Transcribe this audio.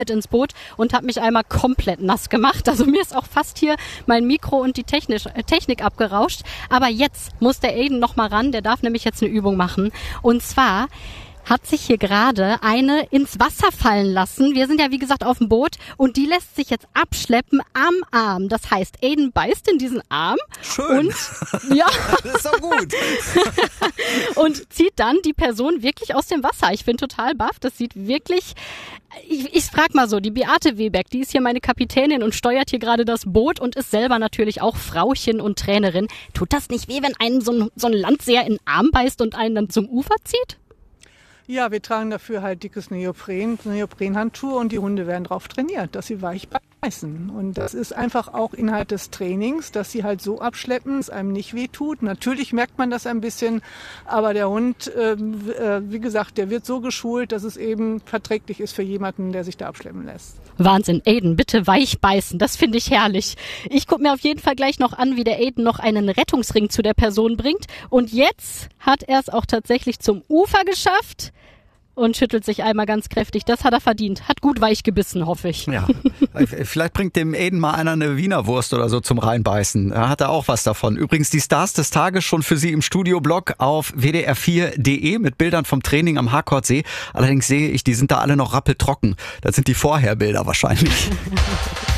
ins Boot und habe mich einmal komplett nass gemacht. Also mir ist auch fast hier mein Mikro und die Technik abgerauscht. Aber jetzt muss der Aiden noch mal ran. Der darf nämlich jetzt eine Übung machen. Und zwar hat sich hier gerade eine ins Wasser fallen lassen. Wir sind ja, wie gesagt, auf dem Boot und die lässt sich jetzt abschleppen am Arm. Das heißt, Aiden beißt in diesen Arm. Schön. Und, ja. Das ist doch gut. Und zieht dann die Person wirklich aus dem Wasser. Ich bin total baff. Das sieht wirklich... Ich frag mal so, die Beate Weberg, die ist hier meine Kapitänin und steuert hier gerade das Boot und ist selber natürlich auch Frauchen und Trainerin. Tut das nicht weh, wenn einen so ein Landseher in den Arm beißt und einen dann zum Ufer zieht? Ja, wir tragen dafür halt dickes Neoprenhandschuhe und die Hunde werden drauf trainiert, dass sie weich beißen. Und das ist einfach auch Inhalt des Trainings, dass sie halt so abschleppen, dass es einem nicht wehtut. Natürlich merkt man das ein bisschen, aber der Hund, wie gesagt, der wird so geschult, dass es eben verträglich ist für jemanden, der sich da abschleppen lässt. Wahnsinn, Aiden, bitte weich beißen, das finde ich herrlich. Ich gucke mir auf jeden Fall gleich noch an, wie der Aiden noch einen Rettungsring zu der Person bringt. Und jetzt hat er es auch tatsächlich zum Ufer geschafft. Und schüttelt sich einmal ganz kräftig. Das hat er verdient. Hat gut weich gebissen, hoffe ich. Ja, vielleicht bringt dem Aiden mal einer eine Wiener Wurst oder so zum Reinbeißen. Da hat er auch was davon. Übrigens die Stars des Tages schon für Sie im Studioblog auf wdr4.de mit Bildern vom Training am Harkordsee. Allerdings sehe ich, die sind da alle noch rappeltrocken. Das sind die Vorherbilder wahrscheinlich.